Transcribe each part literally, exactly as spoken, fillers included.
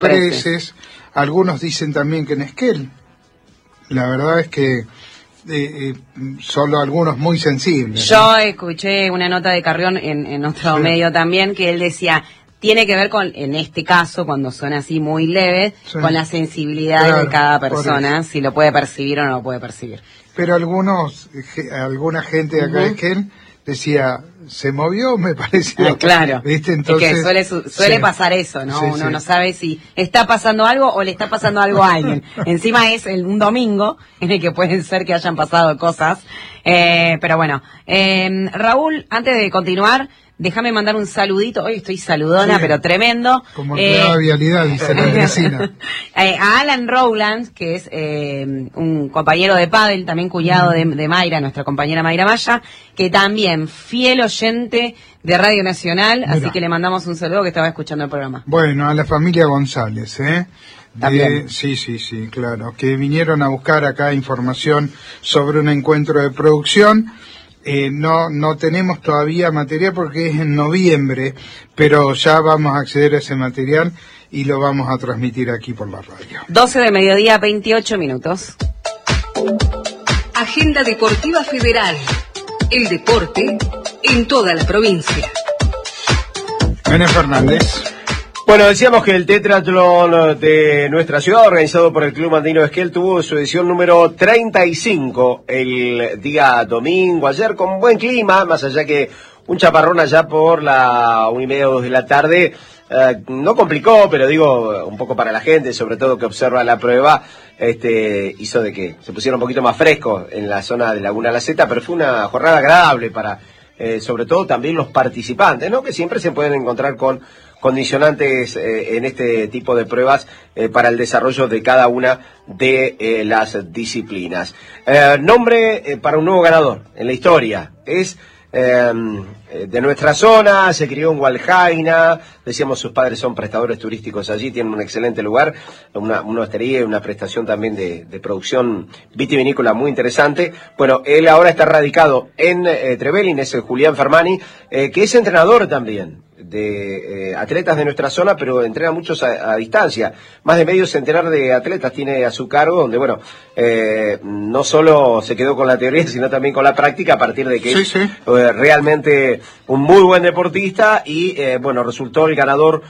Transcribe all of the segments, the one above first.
Preces, algunos dicen también que en Esquel. La verdad es que eh, eh, solo algunos muy sensibles. Yo ¿no? escuché una nota de Carrión en, en otro sí. medio también, que él decía, tiene que ver con, en este caso, cuando son así muy leves, sí. con la sensibilidad claro, de cada persona, si lo puede percibir o no lo puede percibir. Pero algunos, alguna gente de acá uh-huh. de Esquel decía, se movió, me pareció. Ah, claro. ¿Viste? Entonces, es que suele, suele sí. pasar eso, ¿no? Sí, Uno sí. no sabe si está pasando algo o le está pasando algo a alguien. Encima es el, un domingo en el que puede ser que hayan pasado cosas. Eh, pero bueno, eh, Raúl, antes de continuar, déjame mandar un saludito. Hoy estoy saludona, sí, pero tremendo. Como el eh, de vialidad, dice la vecina. eh, a Alan Rowland, que es eh, un compañero de pádel, también cuñado de, de Mayra, nuestra compañera Mayra Maya, que también fiel oyente de Radio Nacional, Mira. así que le mandamos un saludo que estaba escuchando el programa. Bueno, a la familia González, ¿eh? De, sí, sí, sí, claro, que vinieron a buscar acá información sobre un encuentro de producción. Eh, no no tenemos todavía material porque es en noviembre, pero ya vamos a acceder a ese material y lo vamos a transmitir aquí por la radio. doce de mediodía, veintiocho minutos. Agenda Deportiva Federal. El deporte en toda la provincia. Bené Fernández. Bueno, decíamos que el tetratlón de nuestra ciudad, organizado por el Club Andino de Esquel, tuvo su edición número treinta y cinco el día domingo, ayer con buen clima, más allá que un chaparrón allá por la una y media o dos de la tarde, eh, no complicó, pero digo, un poco para la gente, sobre todo que observa la prueba, este hizo de que se pusiera un poquito más fresco en la zona de Laguna La Zeta, pero fue una jornada agradable para, eh, sobre todo también los participantes, ¿no? Que siempre se pueden encontrar con condicionantes eh, en este tipo de pruebas eh, para el desarrollo de cada una de eh, las disciplinas. Eh, nombre eh, para un nuevo ganador en la historia. Es eh, de nuestra zona, se crió en Hualjaina, decíamos sus padres son prestadores turísticos allí, tienen un excelente lugar, una, una hostería y una prestación también de, de producción vitivinícola muy interesante. Bueno, él ahora está radicado en eh, Trevelin, es el Julián Fermani, eh, que es entrenador también de eh, atletas de nuestra zona, pero entrena muchos a, a distancia. Más de medio centenar de atletas tiene a su cargo, donde, bueno, eh, no solo se quedó con la teoría, sino también con la práctica, a partir de que sí, es sí. Eh, realmente un muy buen deportista y, eh, bueno, resultó el ganador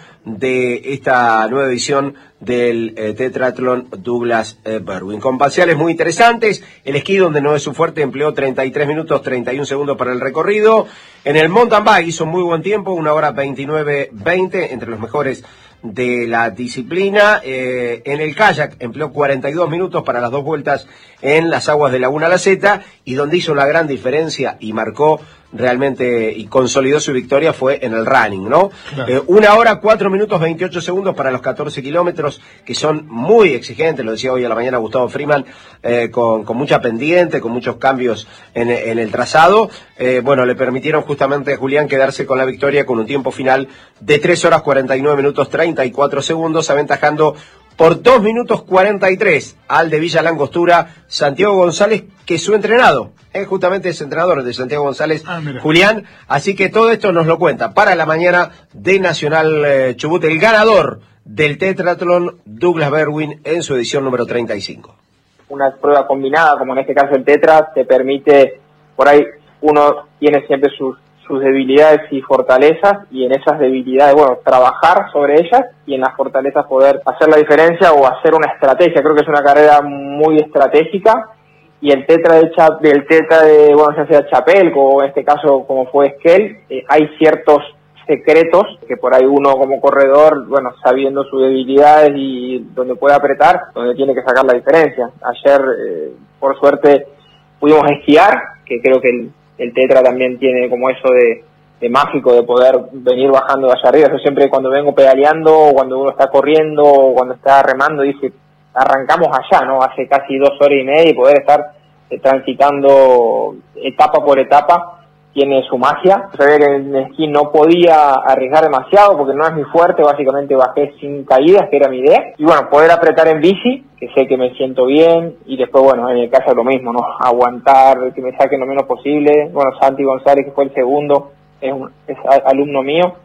de esta nueva edición del eh, tetratlón Douglas eh, Berwin. Con parciales muy interesantes, el esquí, donde no es su fuerte, empleó treinta y tres minutos, treinta y un segundos para el recorrido. En el mountain bike hizo muy buen tiempo, una hora veintinueve veinte, entre los mejores de la disciplina. Eh, en el kayak empleó cuarenta y dos minutos para las dos vueltas en las aguas de Laguna La Zeta, y donde hizo una gran diferencia y marcó realmente y consolidó su victoria fue en el running, ¿no? Claro. Eh, una hora, cuatro minutos, veintiocho segundos para los catorce kilómetros, que son muy exigentes, lo decía hoy a la mañana Gustavo Freeman, eh, con, con mucha pendiente, con muchos cambios en, en el trazado. Eh, bueno, le permitieron justamente a Julián quedarse con la victoria con un tiempo final de tres horas, cuarenta y nueve minutos, treinta y cuatro segundos, aventajando por dos minutos cuarenta y tres al de Villa Langostura, Santiago González, que es su entrenado, es justamente ese entrenador de Santiago González, ah, Julián. Así que todo esto nos lo cuenta para la mañana de Nacional eh, Chubut, el ganador del tetratlón Douglas Berwin en su edición número treinta y cinco. Una prueba combinada, como en este caso el tetra, te permite, por ahí uno tiene siempre sus sus debilidades y fortalezas, y en esas debilidades, bueno, trabajar sobre ellas, y en las fortalezas poder hacer la diferencia o hacer una estrategia. Creo que es una carrera muy estratégica, y el tetra de Cha- del tetra de, bueno, ya sea Chapelco o en este caso como fue Esquel, eh, hay ciertos secretos que por ahí uno como corredor, bueno, sabiendo sus debilidades y donde puede apretar, donde tiene que sacar la diferencia. Ayer, eh, por suerte, pudimos esquiar, que creo que el El tetra también tiene como eso de, de mágico, de poder venir bajando de allá arriba. Yo siempre cuando vengo pedaleando, o cuando uno está corriendo, o cuando está remando, dice, arrancamos allá, ¿no? Hace casi dos horas y media, y poder estar eh, transitando etapa por etapa tiene su magia. Yo sabía que en esquí no podía arriesgar demasiado porque no es mi fuerte, básicamente bajé sin caídas, que era mi idea. Y bueno, poder apretar en bici, que sé que me siento bien, y después, bueno, en el caso lo mismo, ¿no? Aguantar, que me saquen lo menos posible. Bueno, Santi González, que fue el segundo, es, un, es alumno mío,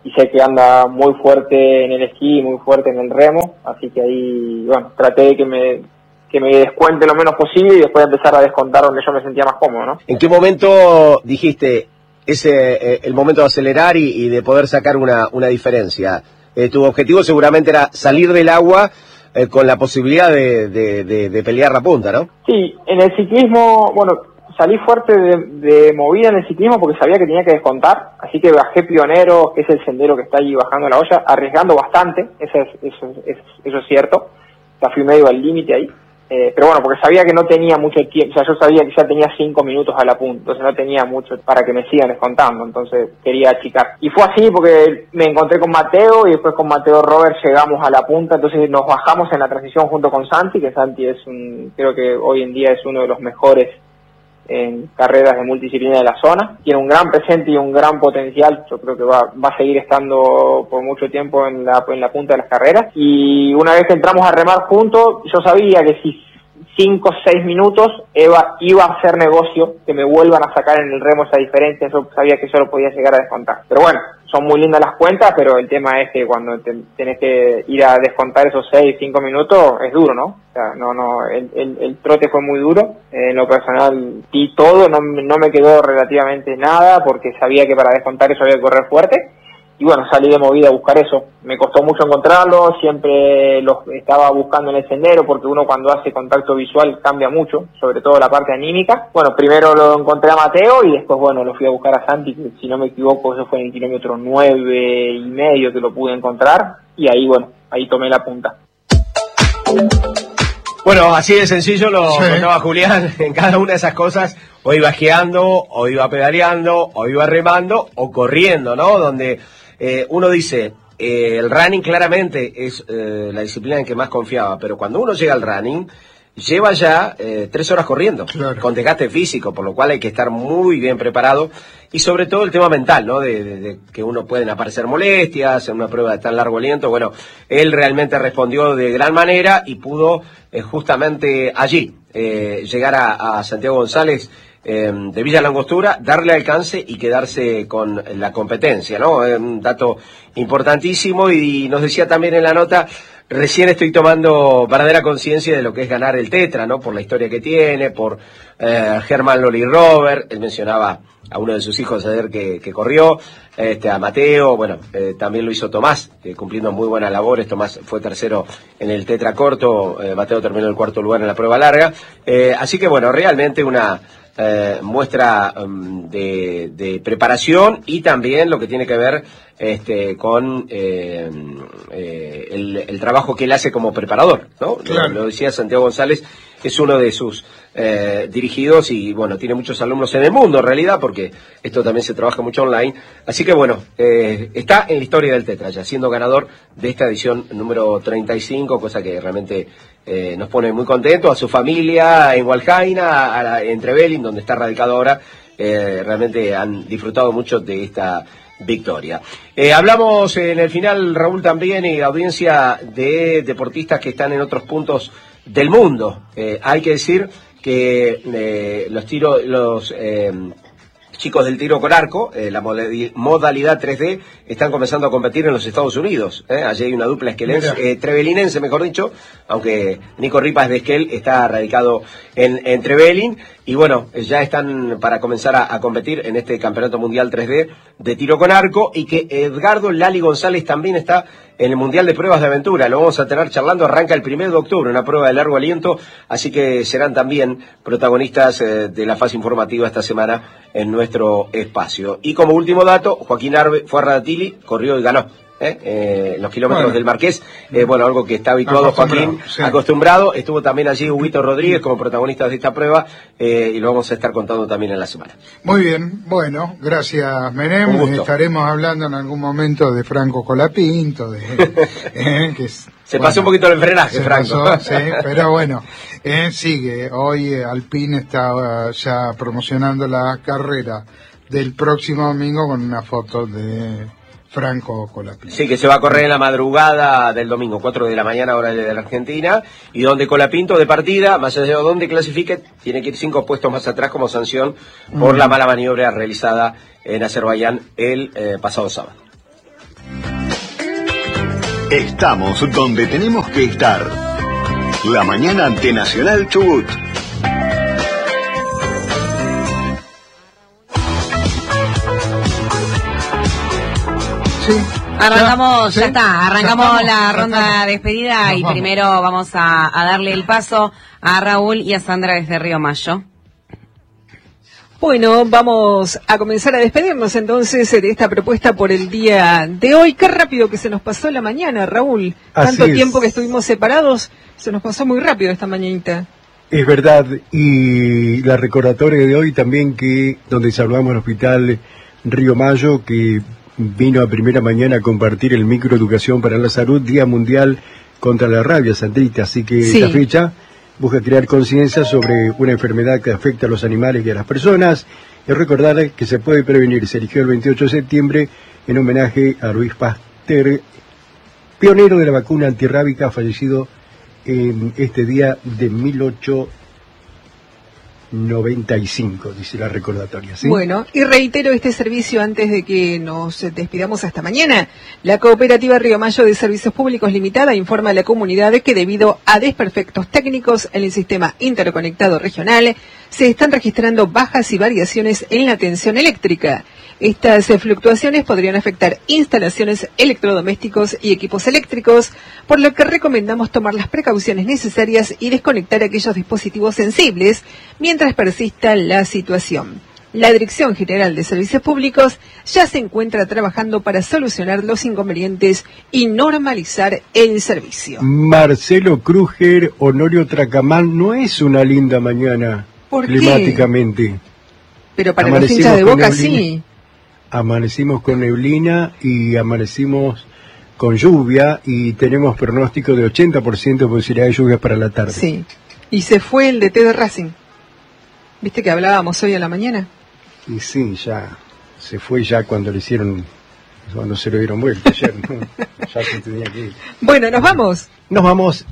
y sé que anda muy fuerte en el esquí, muy fuerte en el remo, así que ahí, bueno, traté de que me, que me descuente lo menos posible y después empezar a descontar donde yo me sentía más cómodo, ¿no? ¿En qué momento dijiste ese eh, el momento de acelerar y, y de poder sacar una, una diferencia? Eh, tu objetivo seguramente era salir del agua eh, con la posibilidad de, de, de, de pelear la punta, ¿no? Sí, en el ciclismo, bueno, salí fuerte de, de movida en el ciclismo porque sabía que tenía que descontar, así que bajé Pionero, que es el sendero que está ahí bajando la olla, arriesgando bastante, eso es, eso es, eso es cierto, o sea, fui medio al límite ahí, eh, pero bueno, porque sabía que no tenía mucho tiempo, o sea, yo sabía que ya tenía cinco minutos a la punta, entonces no tenía mucho para que me sigan descontando, entonces quería achicar. Y fue así porque me encontré con Mateo y después con Mateo Robert llegamos a la punta, entonces nos bajamos en la transición junto con Santi, que Santi es un, creo que hoy en día es uno de los mejores en carreras de multidisciplina de la zona, tiene un gran presente y un gran potencial, yo creo que va, va a seguir estando por mucho tiempo en la, en la punta de las carreras, y una vez que entramos a remar juntos, yo sabía que si cinco o seis minutos iba, iba a hacer negocio, que me vuelvan a sacar en el remo esa diferencia, yo sabía que yo lo podía llegar a descontar, pero bueno, son muy lindas las cuentas, pero el tema es que cuando te, tenés que ir a descontar esos seis, cinco minutos, es duro, ¿no? O sea, no, no, el, el, el trote fue muy duro, eh, en lo personal di todo, no, no me quedó relativamente nada, porque sabía que para descontar eso había que correr fuerte, y bueno, salí de movida a buscar eso. Me costó mucho encontrarlo, siempre los estaba buscando en el sendero, porque uno cuando hace contacto visual cambia mucho, sobre todo la parte anímica. Bueno, primero lo encontré a Mateo y después, bueno, lo fui a buscar a Santi, que si no me equivoco, eso fue en el kilómetro nueve y medio que lo pude encontrar, y ahí, bueno, ahí tomé la punta. Bueno, así de sencillo lo sí. contaba Julián, en cada una de esas cosas, o iba esquiando, o iba pedaleando, o iba remando, o corriendo, ¿no? Donde eh, uno dice, eh, el running claramente es eh, la disciplina en que más confiaba, pero cuando uno llega al running, lleva ya eh, tres horas corriendo, claro, con desgaste físico, por lo cual hay que estar muy bien preparado, y sobre todo el tema mental, ¿no? De, de, de que uno pueden aparecer molestias en una prueba de tan largo aliento. Bueno, él realmente respondió de gran manera y pudo eh, justamente allí eh, llegar a, a Santiago González eh, de Villa Langostura, darle alcance y quedarse con la competencia, ¿no? Es un dato importantísimo, y nos decía también en la nota, recién estoy tomando verdadera conciencia de lo que es ganar el Tetra, ¿no? Por la historia que tiene, por eh, Germán Loli Robert, él mencionaba a uno de sus hijos ayer que, que corrió, este, a Mateo, bueno, eh, también lo hizo Tomás, eh, cumpliendo muy buenas labores. Tomás fue tercero en el Tetra corto, eh, Mateo terminó el cuarto lugar en la prueba larga, eh, así que bueno, realmente una eh, muestra um, de, de preparación, y también lo que tiene que ver este, con eh, eh, el, el trabajo que él hace como preparador, ¿no? Claro. Lo, lo decía Santiago González, es uno de sus eh, dirigidos, y bueno, tiene muchos alumnos en el mundo en realidad, porque esto también se trabaja mucho online, así que bueno, eh, está en la historia del Tetra, ya siendo ganador de esta edición número treinta y cinco, cosa que realmente eh, nos pone muy contentos, a su familia en Hualcaina, a la, en Trevelin, donde está radicado ahora, eh, realmente han disfrutado mucho de esta victoria. Eh, hablamos en el final, Raúl, también, y audiencia, de deportistas que están en otros puntos del mundo. Eh, hay que decir que eh, los tiros, los eh, chicos del tiro con arco, eh, la modalidad tres D, están comenzando a competir en los Estados Unidos. ¿eh? Allí hay una dupla esquelense, eh, trevelinense, mejor dicho, aunque Nico Ripas de Esquel está radicado en, en Trevelin, y bueno, ya están para comenzar a, a competir en este Campeonato Mundial tres D de tiro con arco, y que Edgardo Lali González también está en el Mundial de Pruebas de Aventura. Lo vamos a tener charlando, arranca el primero de octubre, una prueba de largo aliento, así que serán también protagonistas eh, de la fase informativa esta semana en nuestro espacio. Y como último dato, Joaquín Arbe fue a Radatili, corrió y ganó. ¿Eh? Eh, los kilómetros bueno. del Marqués, eh, bueno, algo que está habituado Joaquín, sí. acostumbrado. Estuvo también allí Huguito Rodríguez como protagonista de esta prueba, eh, y lo vamos a estar contando también en la semana. Muy bien, bueno, gracias Menem. Estaremos hablando en algún momento de Franco Colapinto, de, eh, que es, se bueno, pasó un poquito el frenaje, se Franco. Pasó, sí, pero bueno, eh, sigue. Hoy eh, Alpine está uh, ya promocionando la carrera del próximo domingo con una foto de Franco Colapinto. Sí, que se va a correr en la madrugada del domingo, cuatro de la mañana, hora de la Argentina, y donde Colapinto de partida, más allá de donde clasifique, tiene que ir cinco puestos más atrás como sanción por mm. la mala maniobra realizada en Azerbaiyán el eh, pasado sábado. Estamos donde tenemos que estar. La mañana ante Nacional Chubut. Sí. Arrancamos, ¿Sí? ya está, arrancamos ¿Ya estamos? la ¿Ya ronda estamos? de despedida Nos y vamos. primero vamos a, a darle el paso a Raúl y a Sandra desde Río Mayo. Bueno, vamos a comenzar a despedirnos entonces de esta propuesta por el día de hoy. Qué rápido que se nos pasó la mañana, Raúl. Así Tanto es. tiempo que estuvimos separados, se nos pasó muy rápido esta mañanita. Es verdad, y la recordatoria de hoy también que donde saludamos al Hospital Río Mayo, que vino a primera mañana a compartir el microeducación para la salud, Día Mundial contra la Rabia, Sandrita, así que Sí. esta fecha busca crear conciencia sobre una enfermedad que afecta a los animales y a las personas, y recordar que se puede prevenir. Se eligió el veintiocho de septiembre en homenaje a Luis Pasteur, pionero de la vacuna antirrábica, fallecido en este día de mil ochocientos noventa y cinco, dice la recordatoria, ¿sí? Bueno, y reitero este servicio antes de que nos despidamos hasta mañana. La Cooperativa Río Mayo de Servicios Públicos Limitada informa a la comunidad que debido a desperfectos técnicos en el sistema interconectado regional, se están registrando bajas y variaciones en la tensión eléctrica. Estas eh, fluctuaciones podrían afectar instalaciones electrodomésticos y equipos eléctricos, por lo que recomendamos tomar las precauciones necesarias y desconectar aquellos dispositivos sensibles mientras persista la situación. La Dirección General de Servicios Públicos ya se encuentra trabajando para solucionar los inconvenientes y normalizar el servicio. Marcelo Kruger, Honorio Tracamán, no es una linda mañana ¿Por qué? climáticamente. Pero para los Amanecimos hinchas de con Boca neblina. sí. Amanecimos con neblina y amanecimos con lluvia y tenemos pronóstico de ochenta por ciento de posibilidad de lluvias para la tarde. Sí. Y se fue el D T de Racing. ¿Viste que hablábamos hoy a la mañana? Y sí, ya se fue ya cuando le hicieron, cuando se lo dieron vuelta ayer, ¿no? Ya se tenía que ir. Bueno, nos vamos. Nos vamos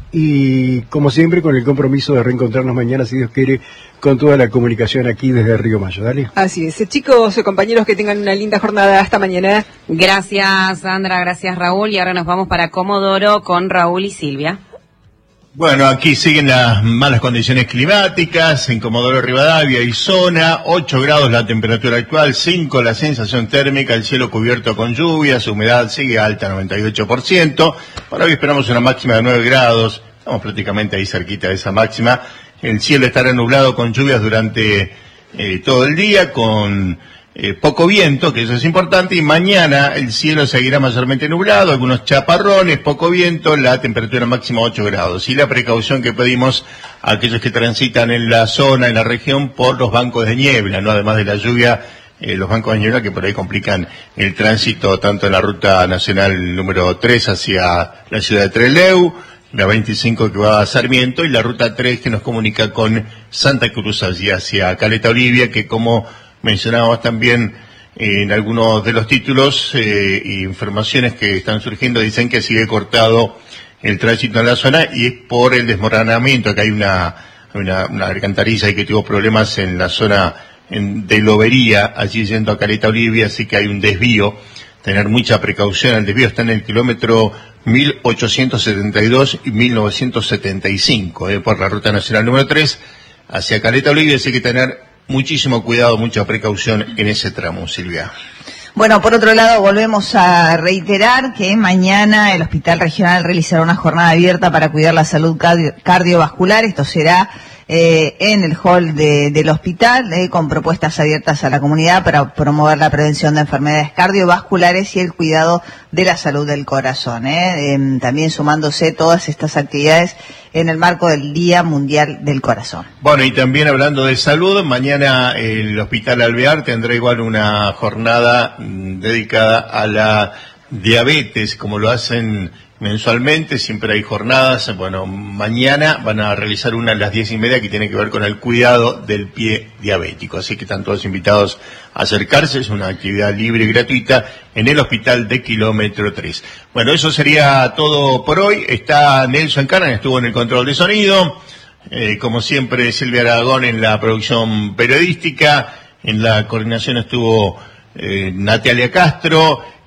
y como siempre con el compromiso de reencontrarnos mañana, si Dios quiere, con toda la comunicación aquí desde Río Mayo. Dale. Así es. Chicos, compañeros, que tengan una linda jornada. Hasta mañana. Gracias Sandra, gracias Raúl y ahora nos vamos para Comodoro con Raúl y Silvia. Bueno, aquí siguen las malas condiciones climáticas, en Comodoro Rivadavia y zona, ocho grados la temperatura actual, cinco la sensación térmica, el cielo cubierto con lluvias, humedad sigue alta, noventa y ocho por ciento. Para hoy esperamos una máxima de nueve grados, estamos prácticamente ahí cerquita de esa máxima. El cielo estará nublado con lluvias durante eh, todo el día, con eh, poco viento, que eso es importante, y mañana el cielo seguirá mayormente nublado, algunos chaparrones, poco viento, la temperatura máxima ocho grados. Y la precaución que pedimos a aquellos que transitan en la zona, en la región, por los bancos de niebla, ¿no? Además de la lluvia, eh, los bancos de niebla que por ahí complican el tránsito tanto en la ruta nacional número tres hacia la ciudad de Trelew, la veinticinco que va a Sarmiento y la ruta tres que nos comunica con Santa Cruz allí hacia Caleta Olivia, que como mencionábamos también eh, en algunos de los títulos e eh, informaciones que están surgiendo, dicen que sigue cortado el tránsito en la zona y es por el desmoronamiento, que hay una, una, una alcantarilla y que tuvo problemas en la zona en, de Lobería, allí yendo a Caleta Olivia, así que hay un desvío, tener mucha precaución. El desvío está en el kilómetro mil ochocientos setenta y dos y mil novecientos setenta y cinco, eh, por la ruta nacional número tres hacia Caleta Olivia, así que tener muchísimo cuidado, mucha precaución en ese tramo, Silvia. Bueno, por otro lado, volvemos a reiterar que mañana el Hospital Regional realizará una jornada abierta para cuidar la salud cardio- cardiovascular. Esto será eh, en el hall de, del hospital, eh, con propuestas abiertas a la comunidad para promover la prevención de enfermedades cardiovasculares y el cuidado de la salud del corazón. Eh. Eh, también sumándose todas estas actividades en el marco del Día Mundial del Corazón. Bueno, y también hablando de salud, mañana el Hospital Alvear tendrá igual una jornada mmm, dedicada a la diabetes, como lo hacen mensualmente, siempre hay jornadas. Bueno, mañana van a realizar una a las diez y media que tiene que ver con el cuidado del pie diabético, así que están todos invitados a acercarse, es una actividad libre y gratuita en el hospital de kilómetro tres. Bueno, eso sería todo por hoy. Está Nelson Canan, estuvo en el control de sonido, eh, como siempre Silvia Aragón en la producción periodística, en la coordinación estuvo eh, Natalia Castro,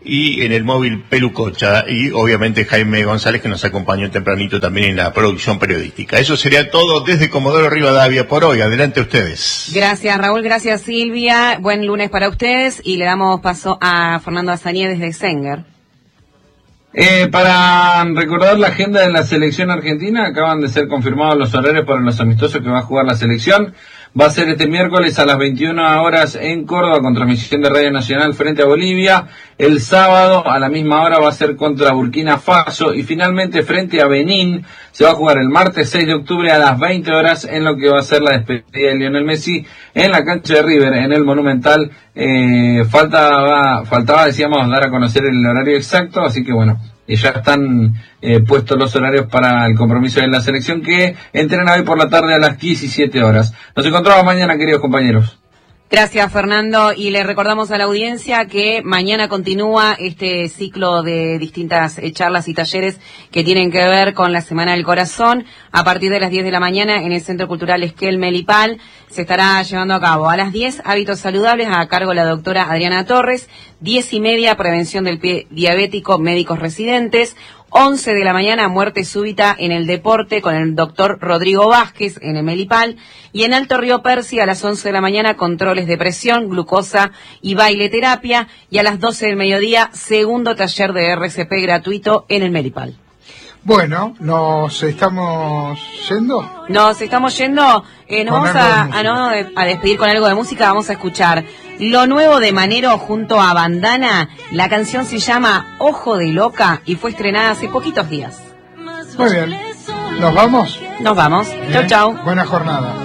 y en el móvil Pelucocha, y obviamente Jaime González, que nos acompañó tempranito también en la producción periodística. Eso sería todo desde Comodoro Rivadavia por hoy. Adelante ustedes. Gracias Raúl, gracias Silvia, buen lunes para ustedes, y le damos paso a Fernando Azañé desde Senger. Eh, para recordar la agenda de la selección argentina, acaban de ser confirmados los horarios para los amistosos que va a jugar la selección. Va a ser este miércoles a las veintiuna horas en Córdoba con transmisión de Radio Nacional frente a Bolivia. El sábado a la misma hora va a ser contra Burkina Faso y finalmente frente a Benín se va a jugar el martes seis de octubre a las veinte horas en lo que va a ser la despedida de Lionel Messi en la cancha de River, en el Monumental. Eh, faltaba, faltaba, decíamos, dar a conocer el horario exacto, así que bueno, y ya están eh, puestos los horarios para el compromiso de la selección que entrena hoy por la tarde a las diecisiete horas. Nos encontramos mañana, queridos compañeros. Gracias, Fernando, y le recordamos a la audiencia que mañana continúa este ciclo de distintas eh, charlas y talleres que tienen que ver con la Semana del Corazón. A partir de las diez de la mañana en el Centro Cultural Esquel Melipal se estará llevando a cabo. A las diez, hábitos saludables a cargo de la doctora Adriana Torres. diez y media, prevención del pie diabético, médicos residentes. once de la mañana, muerte súbita en el deporte con el doctor Rodrigo Vázquez en el Melipal. Y en Alto Río Persi a las once de la mañana, controles de presión, glucosa y baileterapia. Y a las doce del mediodía, segundo taller de R C P gratuito en el Melipal. Bueno, ¿nos estamos yendo? Nos estamos yendo, eh, nos vamos a, a, no, a despedir con algo de música. Vamos a escuchar lo nuevo de Manero junto a Bandana. La canción se llama Ojo de Loca y fue estrenada hace poquitos días. Muy bien, ¿nos vamos? Nos vamos, chau chau. Buena jornada.